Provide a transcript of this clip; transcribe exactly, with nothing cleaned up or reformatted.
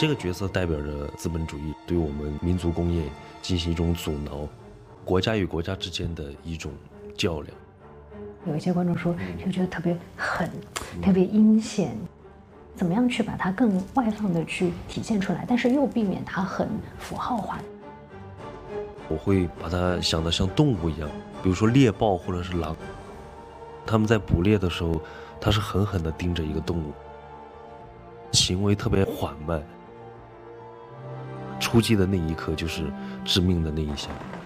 这个角色代表着资本主义对我们民族工业进行一种阻挠，国家与国家之间的一种较量。 有一些观众说这个觉得特别狠，特别阴险，怎么样去把它更外放的去体现出来，但是又避免它很符号化。 我会把它想得像动物一样，比如说猎豹或者是狼，他们在捕猎的时候，它是狠狠地盯着一个动物，行为特别缓慢，出击的那一刻就是致命的那一下。